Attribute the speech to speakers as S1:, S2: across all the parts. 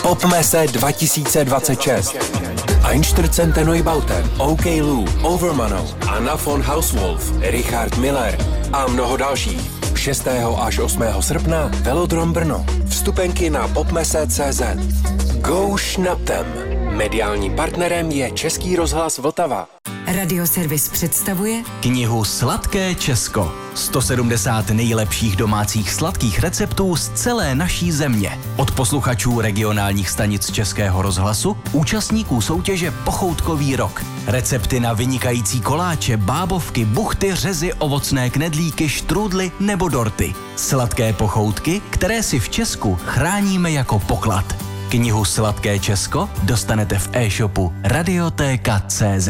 S1: Popmesse 2026. Einstürzende Neubauten, OK Lou, Overmano, Anna von Hauswolf, Richard Miller a mnoho dalších. 6. až 8. srpna Velodrom Brno. Vstupenky na popmesse.cz. Go šnaptem. Mediálním partnerem je Český rozhlas Vltava.
S2: Radioservis představuje
S3: knihu Sladké Česko. 170 nejlepších domácích sladkých receptů z celé naší země. Od posluchačů regionálních stanic Českého rozhlasu, účastníků soutěže Pochoutkový rok. Recepty na vynikající koláče, bábovky, buchty, řezy, ovocné knedlíky, štrůdly nebo dorty. Sladké pochoutky, které si v Česku chráníme jako poklad. Knihu Sladké Česko dostanete v e-shopu Radiotéka.cz.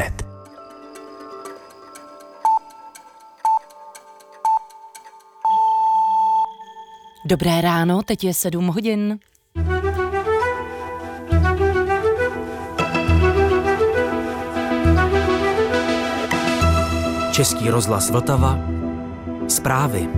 S2: Dobré ráno, teď je 7 hodin.
S4: Český rozhlas Vltava. Zprávy.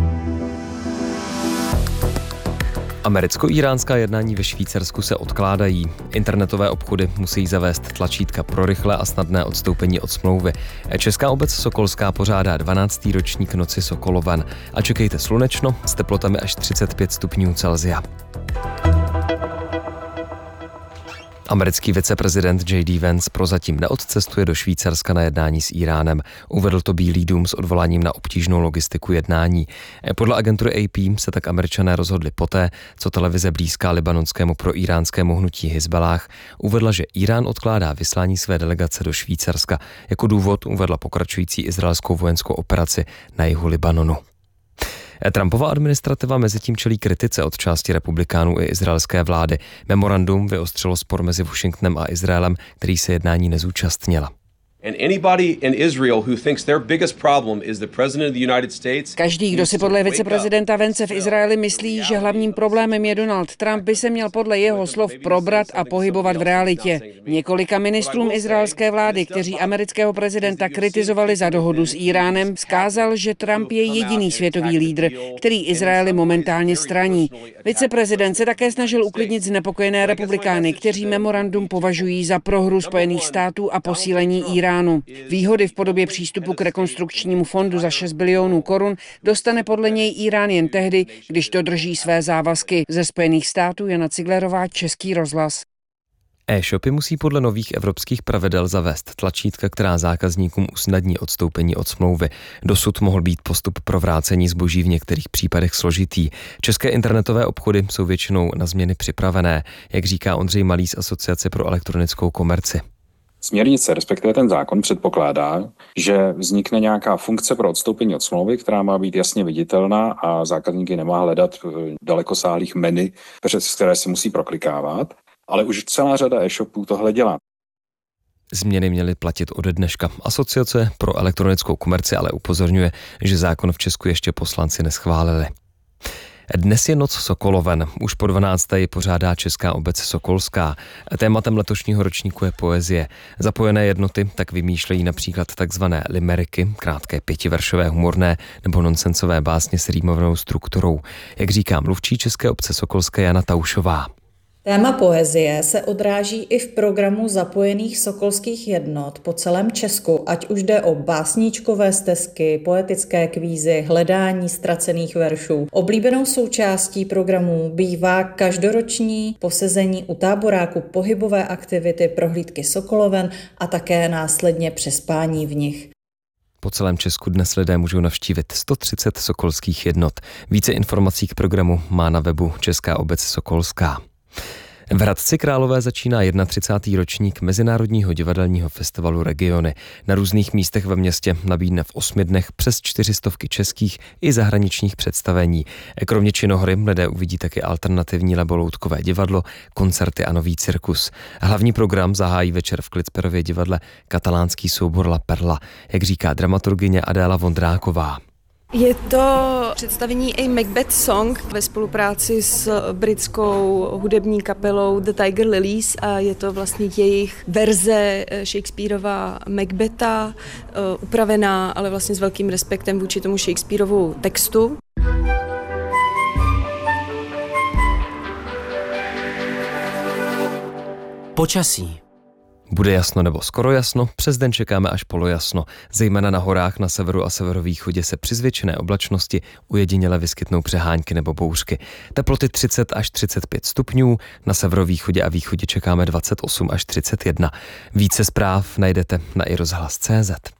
S5: Americko-íránská jednání ve Švýcarsku se odkládají. Internetové obchody musí zavést tlačítka pro rychlé a snadné odstoupení od smlouvy. Česká obec Sokolská pořádá 12. ročník Noci Sokoloven. A čekejte slunečno s teplotami až 35 stupňů Celsia. Americký viceprezident J.D. Vance prozatím neodcestuje do Švýcarska na jednání s Íránem. Uvedl to Bílý dům s odvoláním na obtížnou logistiku jednání. Podle agentury AP se tak Američané rozhodli poté, co televize blízká libanonskému proíránskému hnutí Hizballáh uvedla, že Írán odkládá vyslání své delegace do Švýcarska. Jako důvod uvedla pokračující izraelskou vojenskou operaci na jihu Libanonu. Trumpova administrativa mezitím čelí kritice od části republikánů i izraelské vlády. Memorandum vyostřilo spor mezi Washingtonem a Izraelem, který se jednání nezúčastnila.
S6: Každý, kdo si podle viceprezidenta Vance v Izraeli myslí, že hlavním problémem je Donald Trump, by se měl podle jeho slov probrat a pohybovat v realitě. Několika ministrům izraelské vlády, kteří amerického prezidenta kritizovali za dohodu s Íránem, vzkázal, že Trump je jediný světový lídr, který Izraeli momentálně straní. Viceprezident se také snažil uklidnit znepokojené republikány, kteří memorandum považují za prohru Spojených států a posílení Íránu. Výhody v podobě přístupu k rekonstrukčnímu fondu za 6 bilionů korun dostane podle něj Írán jen tehdy, když dodrží své závazky. Ze Spojených států Jana Ciglerová, Český rozhlas.
S5: E-shopy musí podle nových evropských pravidel zavést tlačítka, která zákazníkům usnadní odstoupení od smlouvy. Dosud mohl být postup pro vrácení zboží v některých případech složitý. České internetové obchody jsou většinou na změny připravené, jak říká Ondřej Malý z Asociace pro elektronickou komerci.
S7: Směrnice, respektive ten zákon, předpokládá, že vznikne nějaká funkce pro odstoupení od smlouvy, která má být jasně viditelná a zákazníky nemá hledat dalekosáhlých menu, přes které se musí proklikávat, ale už celá řada e-shopů tohle dělá.
S5: Změny měly platit ode dneška. Asociace pro elektronickou komerci ale upozorňuje, že zákon v Česku ještě poslanci neschválili. Dnes je Noc Sokoloven. Už po 12. pořádá Česká obec Sokolská. Tématem letošního ročníku je poezie. Zapojené jednoty tak vymýšlejí například takzvané limeriky, krátké 5veršové humorné nebo nonsensové básně s rýmovanou strukturou. Jak říká mluvčí České obce Sokolské Jana Taušová.
S8: Téma poezie se odráží i v programu zapojených sokolských jednot po celém Česku, ať už jde o básníčkové stezky, poetické kvízy, hledání ztracených veršů. Oblíbenou součástí programu bývá každoroční posezení u táboráku pohybové aktivity, prohlídky Sokoloven a také následně přespání v nich.
S5: Po celém Česku dnes lidé můžou navštívit 130 sokolských jednot. Více informací k programu má na webu Česká obec Sokolská. V Hradci Králové začíná 31. ročník Mezinárodního divadelního festivalu Regiony. Na různých místech ve městě nabídne v 8 dnech přes 400 českých i zahraničních představení. Kromě činohry lidé uvidí taky alternativní laboloutkové divadlo, koncerty a nový cirkus. Hlavní program zahájí večer v Klitsperově divadle katalánský soubor La Perla, jak říká dramaturgyně Adéla Vondráková.
S9: Je to představení A Macbeth Song ve spolupráci s britskou hudební kapelou The Tiger Lilies a je to vlastně jejich verze Shakespearova Macbetha, upravená, ale vlastně s velkým respektem vůči tomu Shakespearovu textu.
S4: Počasí.
S5: Bude jasno nebo skoro jasno, přes den čekáme až polojasno. Zejména na horách na severu a severovýchodě se při zvětšené oblačnosti ujediněle vyskytnou přehánky nebo bouřky. Teploty 30 až 35 stupňů, na severovýchodě a východě čekáme 28 až 31. Více zpráv najdete na iRozhlas.cz.